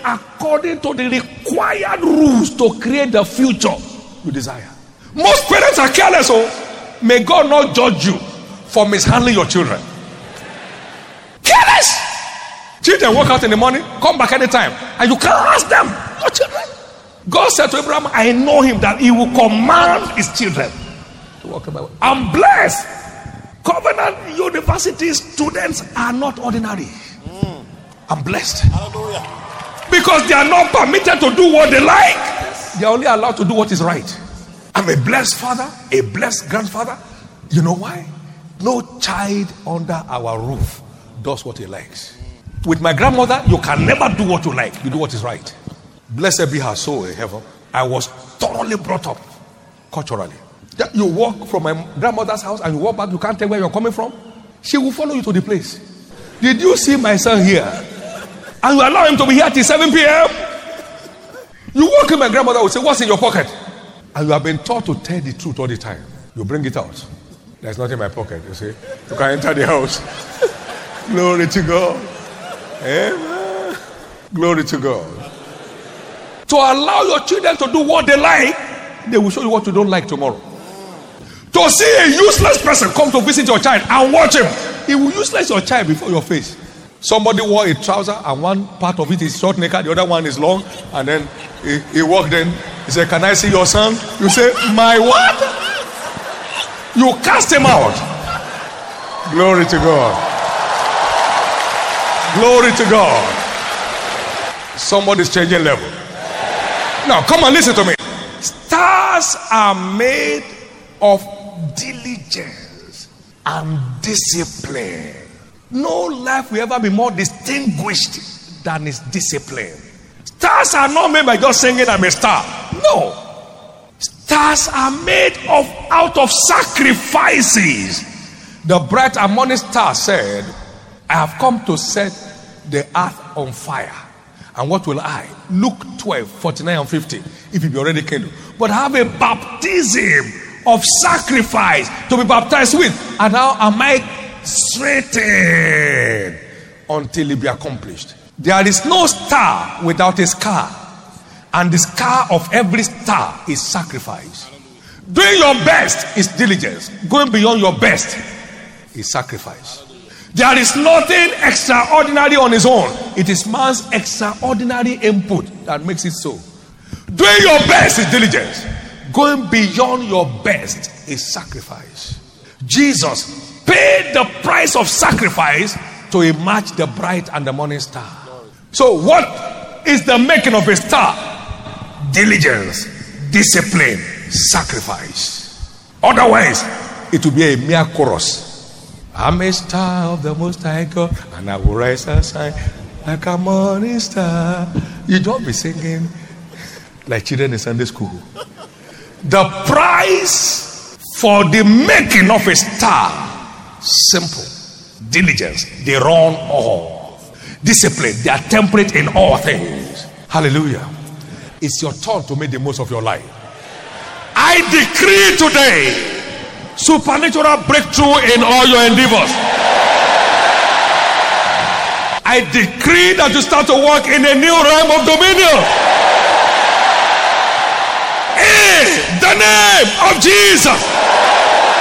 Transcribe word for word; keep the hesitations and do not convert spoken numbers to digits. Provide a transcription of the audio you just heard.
according to the required rules to create the future you desire. Most parents are careless. Oh, may God not judge you for mishandling your children. Careless. Children walk out in the morning, come back anytime, and you can't ask them. Your children. God said to Abraham, I know him that he will command his children to walk in my way. I'm blessed. Covenant University students are not ordinary. Mm. I'm blessed. Hallelujah. Because they are not permitted to do what they like. Yes. They are only allowed to do what is right. I'm a blessed father, a blessed grandfather. You know why? No child under our roof does what he likes. With my grandmother, you can never do what you like. You do what is right. Blessed be her soul in heaven. I was thoroughly brought up culturally. You walk from my grandmother's house and you walk back, you can't tell where you're coming from. She will follow you to the place. Did you see my son here? And you allow him to be here till seven p.m. You walk in, my grandmother will say, what's in your pocket? And you have been taught to tell the truth all the time. You bring it out. There's nothing in my pocket. You see, you can enter the house. Glory to God. Amen. Glory to God. To allow your children to do what they like, they will show you what you don't like tomorrow. To see a useless person come to visit your child and watch him, he will useless your child before your face. Somebody wore a trouser and one part of it is short naked, the other one is long, and then he, he walked in. He said, can I see your son? You say, my what? You cast him out. Glory to God. Glory to God. Somebody's changing level. Now, come on, listen to me. Stars are made of diligence and discipline. No life will ever be more distinguished than its discipline. Stars are not made by just singing, I'm a star. No. Stars are made of out of sacrifices. The bright and morning star said, I have come to set the earth on fire. And what will I? Luke twelve, forty-nine and fifty. If it be already kindled. But have a baptism of sacrifice to be baptized with. And now am I straightened until it be accomplished. There is no star without a scar. And the scar of every star is sacrifice. Doing your best is diligence. Going beyond your best is sacrifice. There is nothing extraordinary on its own. It is man's extraordinary input that makes it so. Doing your best is diligence. Going beyond your best is sacrifice. Jesus paid the price of sacrifice to match the bright and the morning star. So what is the making of a star? Diligence, discipline, sacrifice. Otherwise, it will be a mere chorus. I'm a star of the Most High God, and I will rise and shine like a morning star. You don't be singing like children in Sunday school. The price for the making of a star, simple. Diligence, they run all. Discipline, they are temperate in all things. Hallelujah. It's your turn to make the most of your life. I decree today supernatural breakthrough in all your endeavors. I decree that you start to walk in a new realm of dominion. In the name of Jesus.